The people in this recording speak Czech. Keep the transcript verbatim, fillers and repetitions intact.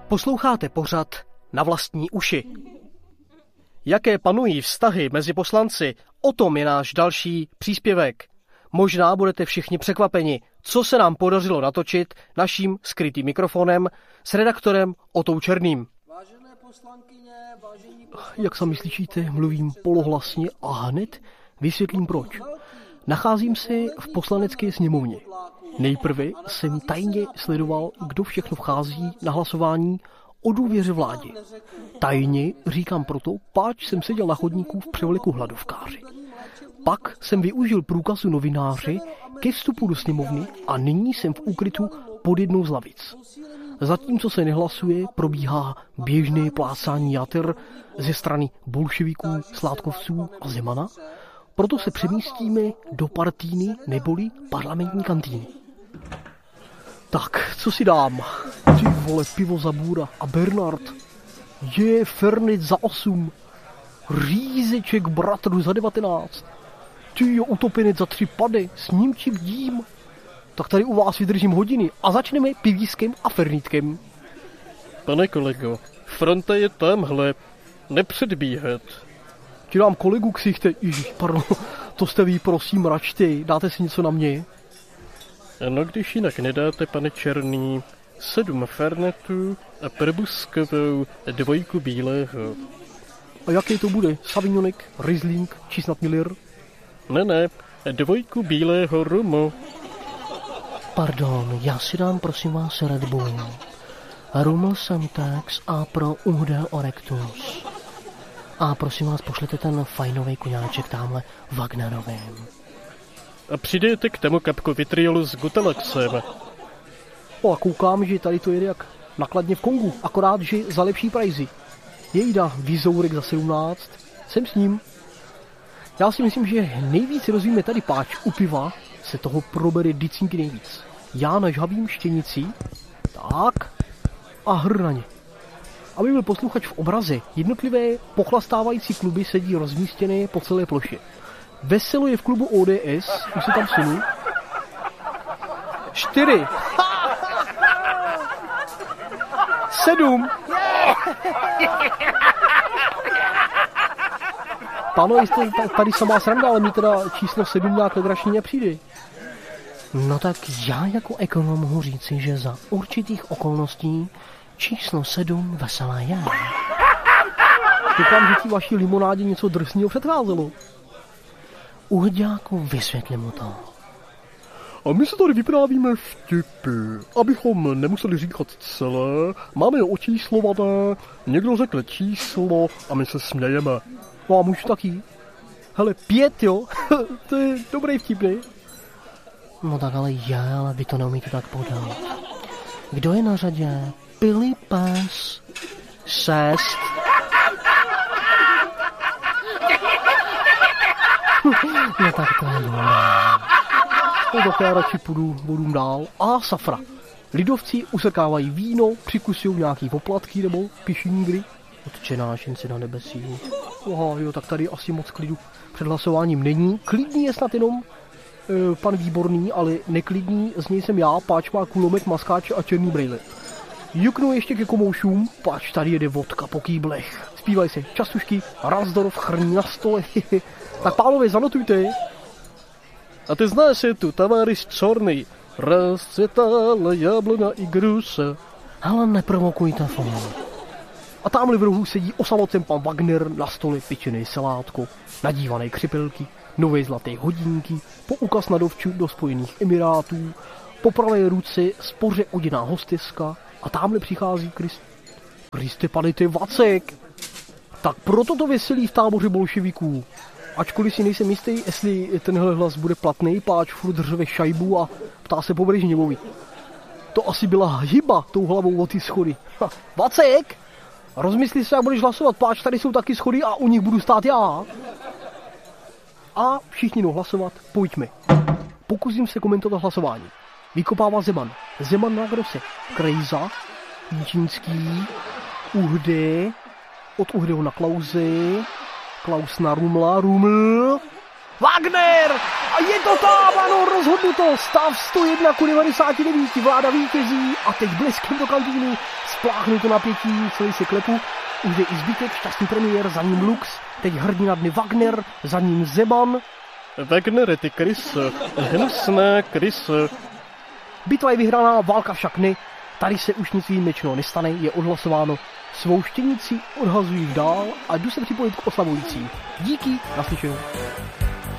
Posloucháte pořad Na vlastní uši. Jaké panují vztahy mezi poslanci, o tom je náš další příspěvek. Možná budete všichni překvapeni, co se nám podařilo natočit naším skrytým mikrofonem s redaktorem Otou Černým. Vážené poslankyně, vážení Jak sami slyšíte, mluvím polohlasně a hned vysvětlím proč. Nacházím se v poslanecké sněmovně. Nejprve jsem tajně sledoval, kdo všechno vchází na hlasování o důvěře vládě. Tajně říkám proto, páč jsem seděl na chodníku v převleku hladovkáře. Pak jsem využil průkazu novináře ke vstupu do sněmovny a nyní jsem v úkrytu pod jednou z lavic. Zatímco se nehlasuje, probíhá běžné plácání jater ze strany bolševiků, sládkovců a Zemana, proto se přemístíme do partýny neboli parlamentní kantýny. Tak, co si dám? Ty vole, pivo za bůra a Bernard. Je Fernet za osm. Rýzeček bratru za devatenáct. Ty jo, utopenec za tři pady. S ním či bdím. Tak tady u vás vydržím hodiny a začneme pivískem a fernítkem. Pane kolego, fronta je tamhle. Nepředbíhat. Ti dám kolegu ksichte. Ježiš, pardon. To jste vy, prosím, račte. Dáte si něco na mě? No když jinak nedáte, pane Černý, sedm fernetů a prbuskovou dvojku bílého. A jaký to bude? Savignonek, Riesling či snad Miller? Ne, ne, dvojku bílého rumu. Pardon, já si dám prosím vás Red Bull. Rum Semtex a pro Uhdel Orectus. A prosím vás, pošlete ten fajnový koňáček tamhle Wagnerovým. A přidejte k tomu kapku vitriolu s Gutalaxem. O, a koukám, že tady to jede jak nakladně v Kongu, akorát, že za lepší prajzy. Jejda, Vizourek za sedmnáct, jsem s ním. Já si myslím, že nejvíc rozvíme tady páč u piva, se toho probere dicinky nejvíc. Já nažhavím štěnici, tak, a hr na ně. Aby byl posluchač v obraze, jednotlivé pochlastávající kluby sedí rozmístěné po celé ploše. Veselo je v klubu O D S, už se tam sunu. Čtyři. Sedm. Pano, jste tady samá sranda, ale mi teda číslo sedm nějak legrační nepřijde. No tak já jako ekonom mohu říci, že za určitých okolností číslo sedm veselé je. Doufám, že ti vaší limonádě něco drsného předcházelo. Uhďáku, vysvětli mu to. A my se tady vyprávíme vtipy, abychom nemuseli říkat celé, máme očíslované, někdo řekl číslo a my se smějeme. No a můžu taky. Hele, pět, jo? To je dobrý vtip, ne? No tak ale já, ale vy to neumíte tak podat. Kdo je na řadě? Pilipes. Šest. No tak to je dobré. No tak já radši půjdu vodům dál. A safra. Lidovci usekávají víno, přikusují nějaký poplatky nebo pišingry. Odčenášenci na nebesích. Aha, jo, tak tady asi moc klidu před hlasováním není. Klidný je snad jenom e, pan Výborný, ale neklidný z něj jsem já, páč má kulomet, maskáče a černý brejle. Juknu ještě ke komoušům, páč tady jede vodka po kýblech. Zpívají se častušky, Razdorf chrní na stole. Tak pánové, zanotujte. A ty znáš je tu tavaris čorný, rozcvětala jablona i gruše. Ale neprovokujte fón. A tamhle v rohu sedí osamocen pan Wagner, na stole pečený salátko, nadívané křipelky, nové zlaté hodinky, poukaz na dovču do Spojených Emirátů, po pravé ruce spoře oděná hosteska a tamhle přichází Krist... Kriste, pane, to je Vacek. Tak proto to veselí v táboře bolševiků. Ačkoliv si nejsem jistý, jestli tenhle hlas bude platný, páč furt řve šajbu a ptá se po Brežněvovi. To asi byla hyba tou hlavou o ty schody. Ha, Vacek! Rozmysli se, jak budeš hlasovat, páč, tady jsou taky schody a u nich budu stát já. A všichni jdou hlasovat, pojďme. Pokusím se komentovat hlasování. Vykopává Zeman. Zeman na Grose. Krejza. Jíčínský. Uhde. Od Uhdeho na Klause. Klaus na Rumla. Ruml. Wagner! A je to tam, ano, rozhodnuto. Stav sto jedna ku devadesáti devíti, Vláda vítězí a teď bleskem do kantýny. Spláchnu to napětí, celý si klepu. Už je i zbytek, šťastný premiér, za ním Lux, teď hrdina dny Wagner, za ním Zeman. Wagner, ty krys, hnusné krys. Bitva je vyhraná, válka však ne. Tady se už nic výjimečného nestane, je odhlasováno. Svou štěnici odhazují dál a jdu se připojit k oslavujícím. Díky, naslyšenou.